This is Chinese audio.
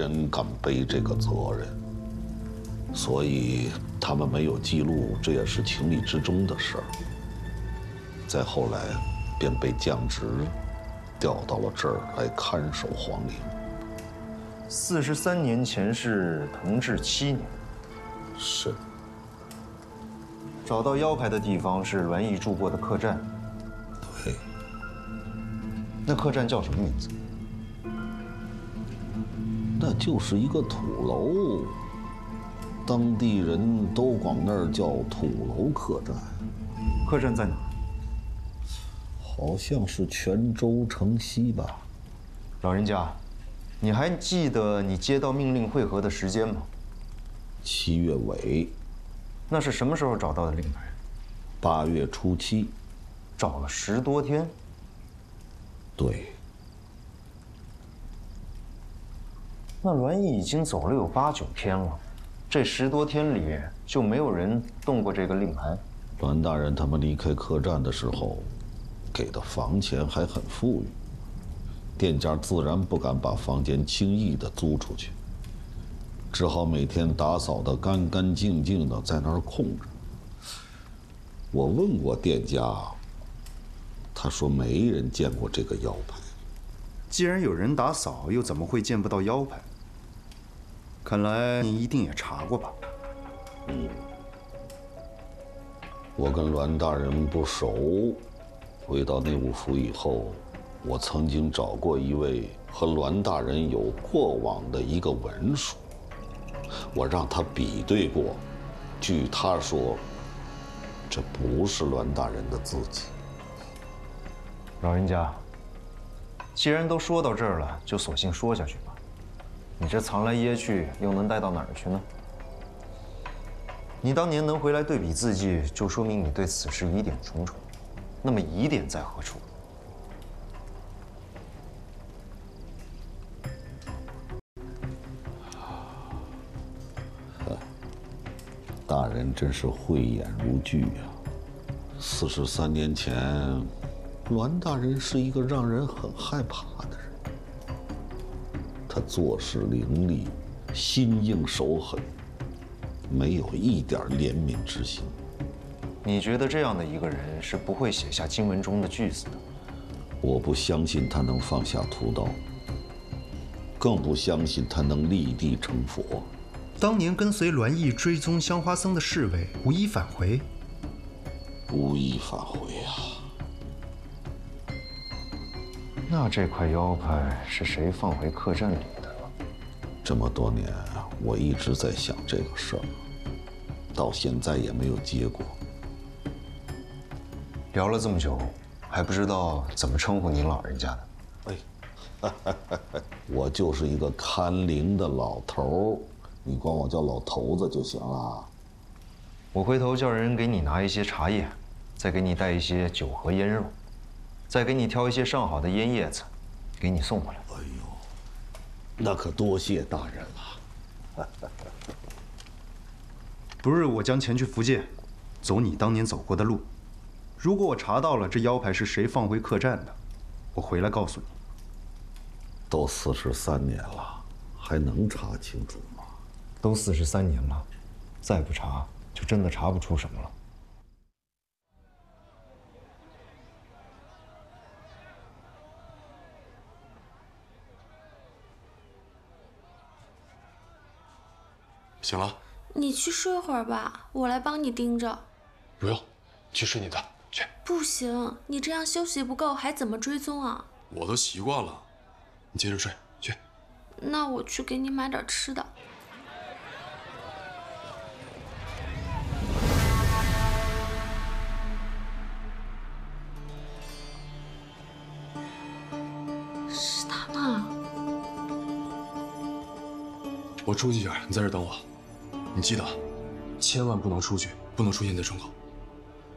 人敢背这个责任，所以他们没有记录，这也是情理之中的事儿。再后来，便被降职，调到了这儿来看守皇陵。 43年前是同治7年。 是。 找到腰牌的地方是栾毅住过的客栈。 对。 那客栈叫什么名字？ 那就是一个土楼，当地人都管那儿叫土楼客栈。 客栈在哪？ 好像是泉州城西吧。 老人家，你还记得你接到命令会合的时间吗 ？7月尾。 那是什么时候找到的令牌 ？8月初7。 找了10多天。 对。 那栾毅已经走了有8、9天了，这10多天里就没有人动过这个令牌。 栾大人他们离开客栈的时候，给的房钱还很富裕，店家自然不敢把房间轻易的租出去，只好每天打扫得干干净净的在那儿空着。我问过店家，他说没人见过这个腰牌。 既然有人打扫，又怎么会见不到腰牌？看来你一定也查过吧？ 我跟栾大人不熟，回到内务府以后，我曾经找过一位和栾大人有过往的一个文书，我让他比对过，据他说，这不是栾大人的字迹。 老人家，既然都说到这儿了，就索性说下去吧。你这藏来掖去，又能带到哪儿去呢？你当年能回来对比字迹，就说明你对此事疑点重重。那么疑点在何处？ 大人真是慧眼如炬呀！43年前，栾大人是一个让人很害怕的人。他做事凌厉，心硬手狠，没有一点怜悯之心。 你觉得这样的一个人是不会写下经文中的句子的？ 我不相信他能放下屠刀，更不相信他能立地成佛。 当年跟随栾毅追踪香花僧的侍卫无一返回， 无一返回啊！ 那这块腰牌是谁放回客栈里的呢？ 这么多年，我一直在想这个事儿，到现在也没有结果。 聊了这么久，还不知道怎么称呼您老人家的。 我就是一个看陵的老头儿，你管我叫老头子就行了。 我回头叫人给你拿一些茶叶，再给你带一些酒和腌肉，再给你挑一些上好的烟叶子，给你送回来。 哎呦，那可多谢大人了。 不日我将前去福建，走你当年走过的路。如果我查到了这腰牌是谁放回客栈的，我回来告诉你。 都43年了，还能查清楚吗？ 都43年了，再不查就真的查不出什么了。 醒了？ 你去睡会儿吧，我来帮你盯着。 不用，去睡你的，去。 不行，你这样休息不够，还怎么追踪啊？ 我都习惯了，你接着睡，去。 那我去给你买点吃的。是他吗？ 我出去一下，你在这等我。你记得，千万不能出去，不能出现在窗口。